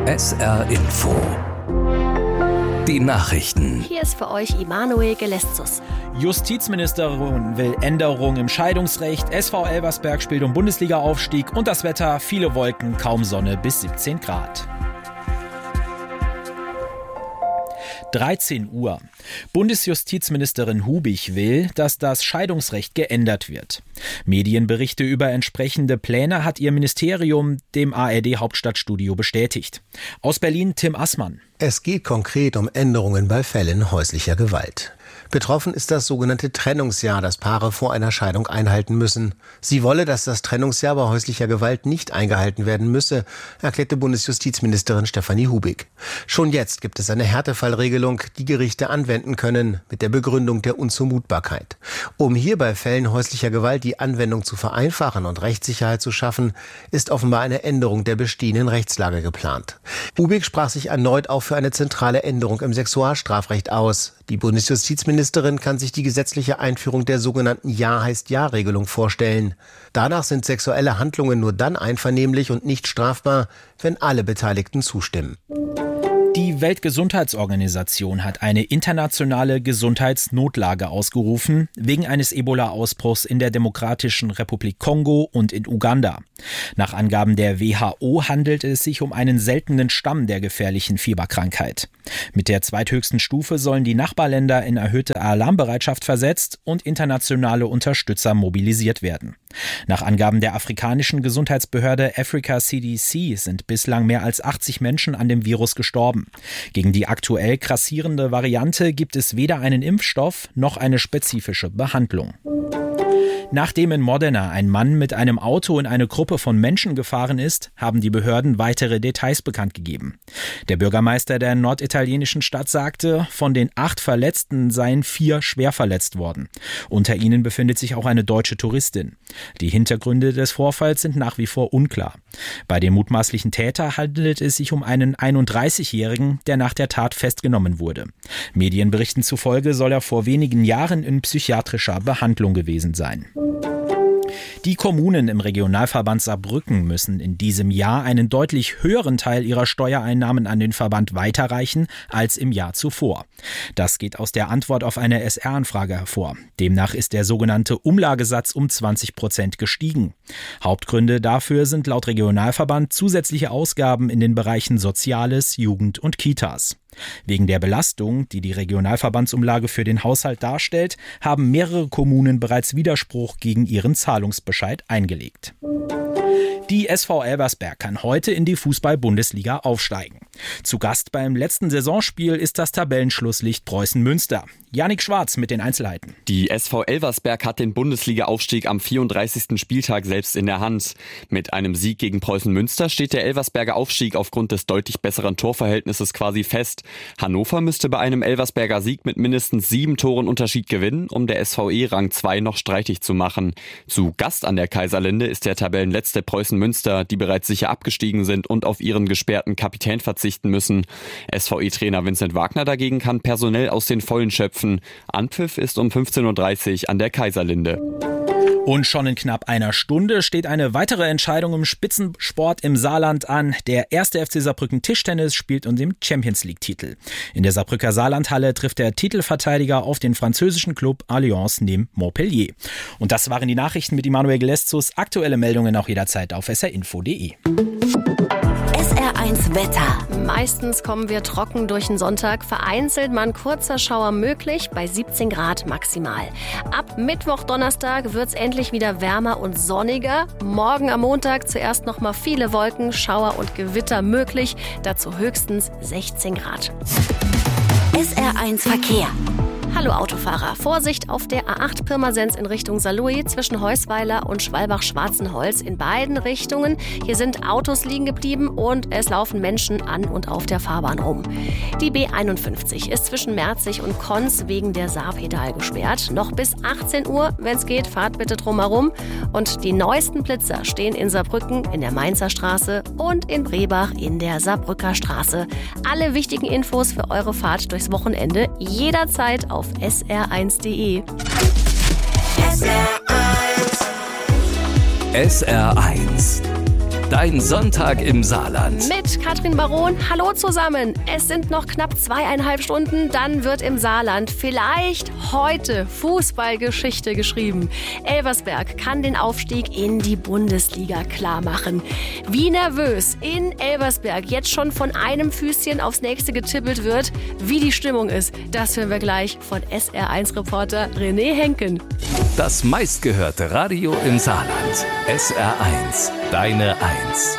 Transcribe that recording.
SR Info. Die Nachrichten. Hier ist für euch Immanuel Geleszus. Justizministerin will Änderung im Scheidungsrecht, SV Elversberg spielt um Bundesliga-Aufstieg und das Wetter, viele Wolken, kaum Sonne bis 17 Grad. 13 Uhr. Bundesjustizministerin Hubig will, dass das Scheidungsrecht geändert wird. Medienberichte über entsprechende Pläne hat ihr Ministerium dem ARD-Hauptstadtstudio bestätigt. Aus Berlin Tim Assmann. Es geht konkret um Änderungen bei Fällen häuslicher Gewalt. Betroffen ist das sogenannte Trennungsjahr, das Paare vor einer Scheidung einhalten müssen. Sie wolle, dass das Trennungsjahr bei häuslicher Gewalt nicht eingehalten werden müsse, erklärte Bundesjustizministerin Stefanie Hubig. Schon jetzt gibt es eine Härtefallregelung, die Gerichte anwenden können, mit der Begründung der Unzumutbarkeit. Um hier bei Fällen häuslicher Gewalt die Anwendung zu vereinfachen und Rechtssicherheit zu schaffen, ist offenbar eine Änderung der bestehenden Rechtslage geplant. Hubig sprach sich erneut auch für eine zentrale Änderung im Sexualstrafrecht aus. Die Bundesjustizministerin kann sich die gesetzliche Einführung der sogenannten Ja-heißt-Ja-Regelung vorstellen. Danach sind sexuelle Handlungen nur dann einvernehmlich und nicht strafbar, wenn alle Beteiligten zustimmen. Die Weltgesundheitsorganisation hat eine internationale Gesundheitsnotlage ausgerufen, wegen eines Ebola-Ausbruchs in der Demokratischen Republik Kongo und in Uganda. Nach Angaben der WHO handelt es sich um einen seltenen Stamm der gefährlichen Fieberkrankheit. Mit der zweithöchsten Stufe sollen die Nachbarländer in erhöhte Alarmbereitschaft versetzt und internationale Unterstützer mobilisiert werden. Nach Angaben der afrikanischen Gesundheitsbehörde Africa CDC sind bislang mehr als 80 Menschen an dem Virus gestorben. Gegen die aktuell grassierende Variante gibt es weder einen Impfstoff noch eine spezifische Behandlung. Nachdem in Modena ein Mann mit einem Auto in eine Gruppe von Menschen gefahren ist, haben die Behörden weitere Details bekannt gegeben. Der Bürgermeister der norditalienischen Stadt sagte, von den 8 Verletzten seien 4 schwer verletzt worden. Unter ihnen befindet sich auch eine deutsche Touristin. Die Hintergründe des Vorfalls sind nach wie vor unklar. Bei dem mutmaßlichen Täter handelt es sich um einen 31-Jährigen, der nach der Tat festgenommen wurde. Medienberichten zufolge soll er vor wenigen Jahren in psychiatrischer Behandlung gewesen sein. Die Kommunen im Regionalverband Saarbrücken müssen in diesem Jahr einen deutlich höheren Teil ihrer Steuereinnahmen an den Verband weiterreichen als im Jahr zuvor. Das geht aus der Antwort auf eine SR-Anfrage hervor. Demnach ist der sogenannte Umlagesatz um 20% gestiegen. Hauptgründe dafür sind laut Regionalverband zusätzliche Ausgaben in den Bereichen Soziales, Jugend und Kitas. Wegen der Belastung, die die Regionalverbandsumlage für den Haushalt darstellt, haben mehrere Kommunen bereits Widerspruch gegen ihren Zahlungsbescheid eingelegt. Die SV Elversberg kann heute in die Fußball-Bundesliga aufsteigen. Zu Gast beim letzten Saisonspiel ist das Tabellenschlusslicht Preußen Münster. Yannick Schwarz mit den Einzelheiten. Die SV Elversberg hat den Bundesliga-Aufstieg am 34. Spieltag selbst in der Hand. Mit einem Sieg gegen Preußen Münster steht der Elversberger Aufstieg aufgrund des deutlich besseren Torverhältnisses quasi fest. Hannover müsste bei einem Elversberger Sieg mit mindestens 7 Toren Unterschied gewinnen, um der SVE Rang 2 noch streitig zu machen. Zu Gast an der Kaiserlinde ist der Tabellenletzte Preußen Münster, die bereits sicher abgestiegen sind und auf ihren gesperrten Kapitän verzichten müssen. SVE-Trainer Vincent Wagner dagegen kann personell aus den Vollen schöpfen. Anpfiff ist um 15.30 Uhr an der Kaiserlinde. Und schon in knapp einer Stunde steht eine weitere Entscheidung im Spitzensport im Saarland an. Der 1. FC Saarbrücken Tischtennis spielt um den Champions-League-Titel. In der Saarbrücker Saarlandhalle trifft der Titelverteidiger auf den französischen Club Alliance neben Montpellier. Und das waren die Nachrichten mit Immanuel Geleszus. Aktuelle Meldungen auch jederzeit auf srinfo.de. SR1 Wetter. Meistens kommen wir trocken durch den Sonntag. Vereinzelt mal ein kurzer Schauer möglich bei 17 Grad maximal. Ab Mittwoch, Donnerstag wird's endlich wieder wärmer und sonniger. Morgen am Montag zuerst noch mal viele Wolken, Schauer und Gewitter möglich. Dazu höchstens 16 Grad. SR1 Verkehr. Hallo Autofahrer, Vorsicht auf der A8 Pirmasens in Richtung Saarlouis zwischen Heusweiler und Schwalbach-Schwarzenholz in beiden Richtungen. Hier sind Autos liegen geblieben und es laufen Menschen an und auf der Fahrbahn rum. Die B51 ist zwischen Merzig und Konz wegen der Saarpedal gesperrt. Noch bis 18 Uhr, wenn es geht, fahrt bitte drumherum. Und die neuesten Blitzer stehen in Saarbrücken in der Mainzer Straße und in Brebach in der Saarbrücker Straße. Alle wichtigen Infos für eure Fahrt durchs Wochenende jederzeit auf sr1.de. SR1 Dein Sonntag im Saarland. Mit Katrin Baron. Hallo zusammen. Es sind noch knapp 2,5 Stunden. Dann wird im Saarland vielleicht heute Fußballgeschichte geschrieben. Elversberg kann den Aufstieg in die Bundesliga klarmachen. Wie nervös in Elversberg jetzt schon von einem Füßchen aufs nächste getippelt wird, wie die Stimmung ist, das hören wir gleich von SR1-Reporter René Henken. Das meistgehörte Radio im Saarland. SR1, deine 1.